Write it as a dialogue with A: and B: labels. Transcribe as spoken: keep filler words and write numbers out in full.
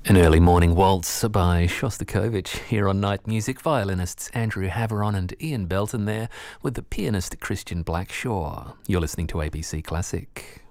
A: An early morning waltz by Shostakovich here on Night Music. Violinists Andrew Haveron and Ian Belton there with the pianist Christian Blackshaw. You're listening to A B C Classic.